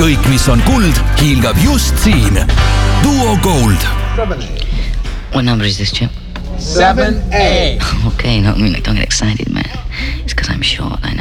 kõik, mis on kuld, hiilgab just siin. Duo Gold. What number is this, Chip? 7A. Okay, no, don't get excited, man. It's because I'm short, I know.